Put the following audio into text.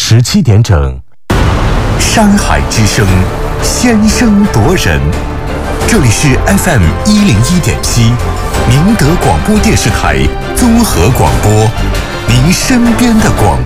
17点整。 山海之声，先声夺人。这里是 FM101.7，宁德广播电视台综合广播，您身边的广